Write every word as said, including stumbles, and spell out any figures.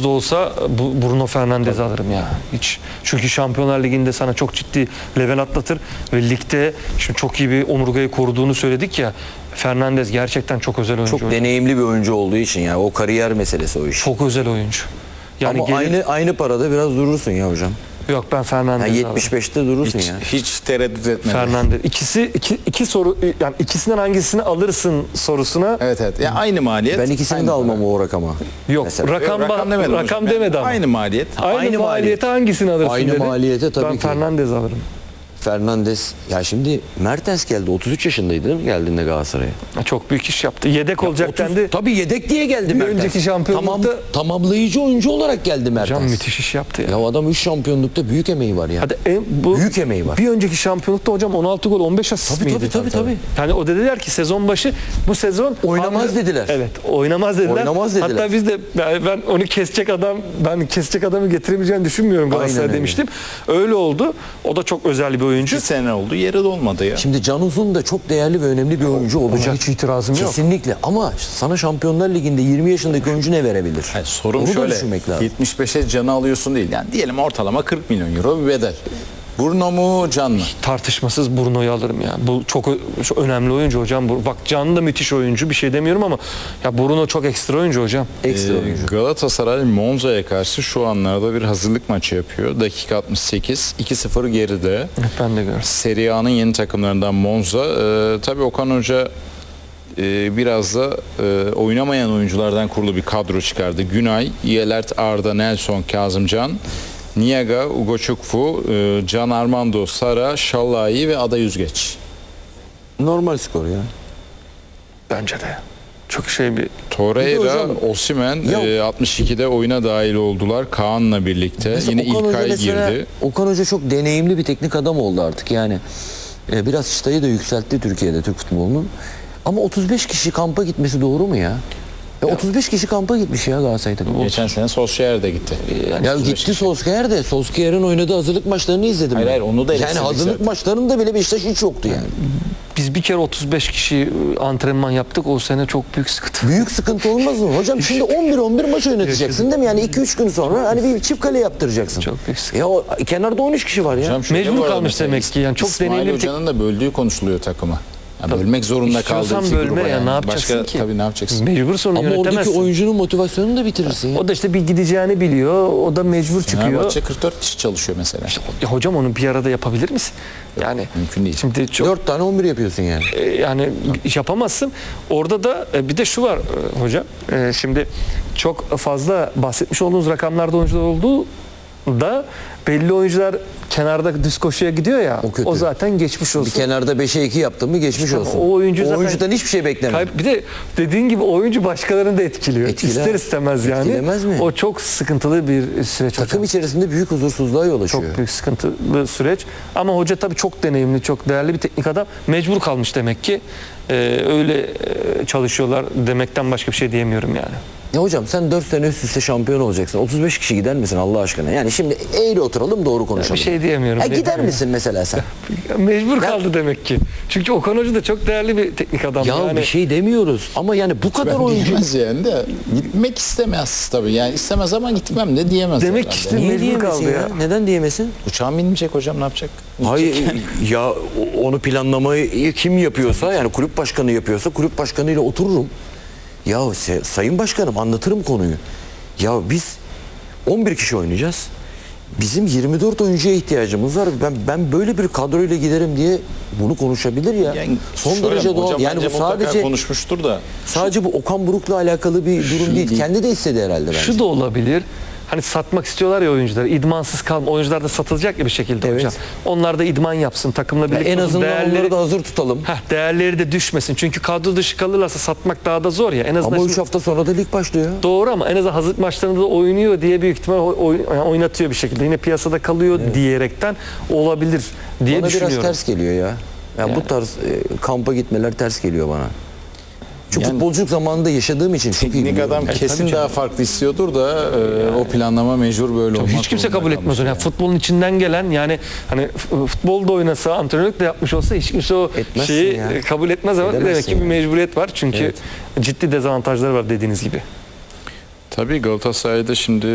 da olsa bu Bruno Fernandes'i alırım ya. Hiç. Çünkü Şampiyonlar Ligi'nde sana çok ciddi level atlatır ve ligde şimdi çok iyi bir omurgayı koruduğunu söyledik ya. Fernandes gerçekten çok özel oyuncu. Çok hocam. Deneyimli bir oyuncu olduğu için ya o kariyer meselesi o iş. Çok özel oyuncu. Yani ama gelir... aynı aynı parada biraz durursun ya hocam. Yok ben Fernandes'i yani yetmiş beşte durursun hiç, ya. Hiç tereddüt etmedim. Fernandes. İkisi iki, iki soru yani ikisinden hangisini alırsın sorusuna. Evet evet. Yani aynı maliyet. Ben ikisini aynı de almam para. o rakama. Yok Mesela. rakam, Yok, rakam demedim. rakam hocam. demedi ama. Aynı maliyet. Aynı, Aynı maliyete maliyet. hangisini alırsın Aynı dedi. maliyete tabii ben ki. Fernandes alırım. Fernandes ya şimdi Mertens geldi otuz üç yaşındaydı değil mi geldiğinde Galatasaray'a? Çok büyük iş yaptı. Yedek olacak otuz dendi. Tabii yedek diye geldi Bir Mertens. önceki şampiyonlukta- Tamam, tamamlayıcı oyuncu olarak geldi Mertens. Hocam müthiş iş yaptı ya. Ya adam üç şampiyonlukta büyük emeği var ya. Hadi en, bu Büyük emeği var. Bir önceki şampiyonlukta hocam on altı gol on beş asist Tabii, miydi? tabii, tabii, tabii. Yani o dediler ki sezon başı bu sezon Oynamaz dediler. Evet, oynamaz dediler. Oynamaz dediler. Hatta biz de ben, ben onu kesecek adam ben kesecek adamı getiremeyeceğini düşünmüyorum Galatasaray Aynen öyle. demiştim. Öyle oldu. O da çok özel bir oyuncu. İki sene oldu. Yeri de olmadı ya. Şimdi Can Uzun da çok değerli ve önemli bir oyuncu olacak. hiç itirazım yok. Kesinlikle ama sana Şampiyonlar Ligi'nde yirmi yaşındaki oyuncu ne verebilir? Yani sorum Onu da şöyle. düşünmek lazım. yetmiş beşe Can'ı alıyorsun değil. Yani diyelim ortalama kırk milyon euro bir bedel. Bruno mu Can mı? Tartışmasız Bruno'yu alırım ya. Bu çok, ö- çok önemli oyuncu hocam. Bu- Bak Can da müthiş oyuncu. Bir şey demiyorum ama ya Bruno çok ekstra oyuncu hocam. Ekstra Ee, oyuncu. Galatasaray Monza'ya karşı şu anlarda bir hazırlık maçı yapıyor. Dakika altmış sekiz. iki sıfır geride. Evet, ben de gördüm. Serie A'nın yeni takımlarından Monza. Ee, tabii Okan Hoca e, biraz da e, oynamayan oyunculardan kurulu bir kadro çıkardı. Günay, Yelert, Arda, Nelson, Kazımcan, Niaga, Ugo Çukfu, e, Can Armando, Sara, Şallahi ve Ada Yüzgeç. Normal skor ya. Bence de. Çok şey bir Bir de Torreira, hocam- Osimhen Ya- e, altmış ikide oyuna dahil oldular. Kaan'la birlikte. Mesela Yine Okan Hoca İlkay mesela- girdi. Okan Hoca çok deneyimli bir teknik adam oldu artık yani. E, biraz çıtayı da yükseltti Türkiye'de Türk futbolunun. Ama otuz beş kişi kampa gitmesi doğru mu ya? Ya otuz beş kişi kampa gitmiş ya Galatasaray takımı. Geçen sene Solskjaer de gitti. Ya gitti Solskjaer de. Solskjaer'in oynadığı hazırlık maçlarını izledim. Hayır, ben. hayır, onu da Yani eleştirdik hazırlık zaten. maçlarında bile Beşiktaş hiç yoktu yani. biz bir kere otuz beş kişi antrenman yaptık. O sene çok büyük sıkıntı. Büyük sıkıntı olmaz mı? Hocam şimdi on bir on bir maç oynatacaksın değil mi? Yani iki üç gün sonra hani bir çift kale yaptıracaksın. Çok büyük sıkıntı. Ya o, kenarda on üç kişi var ya. Hocam şöyle Mecbur bu arada kalmış mesela demek ki. Yani çok İsmail deneyimli bir tek- Hoca'nın da böldüğü konuşuluyor takıma. Yani bölmek zorunda kaldı İstiyorsan iki bölme gruba ya, yani. ne yapacaksın Başka, ki? Tabii ne yapacaksın? Mecbursun Ama oradaki yönetemezsin. oyuncunun motivasyonunu da bitirirsin ya. O da işte bir gideceğini biliyor. O da mecbur çıkıyor. Fenerbahçe kırk dört kişi çalışıyor mesela. Ya hocam onu bir arada yapabilir misin? Yani mümkün değil. Şimdi çok dört tane on bir yapıyorsun yani. e, yani yapamazsın. Orada da e, bir de şu var e, hocam. E, Şimdi çok fazla bahsetmiş olduğunuz rakamlarda oyuncular olduğu da belli oyuncular kenarda düz koşuya gidiyor ya. O kötü. O zaten geçmiş olsun. Bir kenarda beşe iki yaptın mı geçmiş İşte olsun. o oyuncu zaten- oyuncudan hiçbir şey bekleme. Kayıp- Bir de dediğin gibi oyuncu başkalarını da etkiliyor. Etkiler. İster istemez yani. Etkilemez mi? O çok sıkıntılı bir süreç Takım hocam. içerisinde büyük huzursuzluğa yol açıyor. Çok büyük sıkıntılı süreç. Ama hoca tabii çok deneyimli, çok değerli bir teknik adam. Mecbur kalmış demek ki. Ee, öyle e, çalışıyorlar demekten başka bir şey diyemiyorum yani. Ya hocam sen dört sene üst üste şampiyon olacaksın. otuz beş kişi gider misin Allah aşkına? Yani şimdi eğri oturalım doğru konuşalım. Bir şey diyemiyorum. Ya gider diyemiyorum. misin mesela sen? Mecbur kaldı demek ki. Çünkü Okan Hoca da çok değerli bir teknik adam. Ya yani. bir şey demiyoruz ama yani bu kadar Ben oyuncu. diyemez yani de gitmek istemez tabii. Yani istemez ama gitmem de diyemez. Demek herhalde. işte- Niye Mecbur diyemesin kaldı ya? ya. Neden diyemesin? Uçağın binmeyecek hocam ne yapacak? Hayır ya onu planlamayı kim yapıyorsa yani kulüp başkanı yapıyorsa kulüp başkanıyla otururum. Ya se- sayın başkanım anlatırım konuyu. Ya biz on bir kişi oynayacağız. Bizim yirmi dört oyuncuya ihtiyacımız var. Ben ben böyle bir kadroyla giderim diye bunu konuşabilir ya. Yani Son şöyle, derece doğal. hocam Yani bence bu mutlaka sadece konuşmuştur da. sadece bu Okan Buruk'la alakalı bir durum değil. değil. Kendi de istedi herhalde bence. Şu da olabilir. Hani satmak istiyorlar ya oyuncuları. İdmansız kalma. Oyuncular da satılacak ya bir şekilde Evet. hocam. Onlar da idman yapsın. Takımla Ya birlikte en olsun. azından değerleri, onları da hazır tutalım. Heh, değerleri de düşmesin. Çünkü kadro dışı kalırlarsa satmak daha da zor ya. En azından Ama şimdi- üç hafta sonra da lig başlıyor. doğru ama en azından hazırlık maçlarında da oynuyor diye büyük ihtimal oy- oy- yani oynatıyor bir şekilde. Yine piyasada kalıyor diyerekten olabilir diye Bana düşünüyorum. biraz ters geliyor ya. Ya bu tarz e, kampa gitmeler ters geliyor bana. Çünkü Yani- futbolculuk zamanında yaşadığım için çok iyi Teknik biliyorum. adam kesin daha farklı istiyordur da e, o planlama mecbur böyle olmak Hiç kimse zorunda kabul etmez kalmış onu. Yani futbolun içinden gelen yani hani f- futbolda oynasa, antrenörlük de yapmış olsa hiç kimse o Etmezsin şeyi ya. kabul etmez ama Edemezsin demek ki bir yani. mecburiyet var. Çünkü Evet. ciddi dezavantajları var dediğiniz gibi. Tabii Galatasaray'da şimdi